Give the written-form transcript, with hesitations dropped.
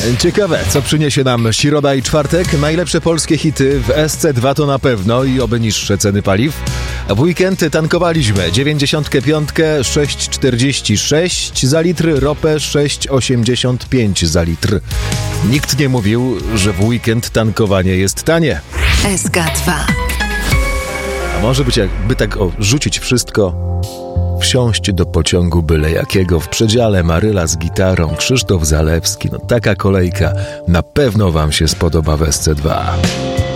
Ciekawe, co przyniesie nam środa i czwartek. Najlepsze polskie hity w SC2 to na pewno i oby niższe ceny paliw. W weekend tankowaliśmy 95 6,46 za litr, ropę 6,85 za litr. Nikt nie mówił, że w weekend tankowanie jest tanie. SK2. A może być jakby tak rzucić wszystko, wsiąść do pociągu byle jakiego, w przedziale Maryla z gitarą, Krzysztof Zalewski. No taka kolejka na pewno wam się spodoba w SC2.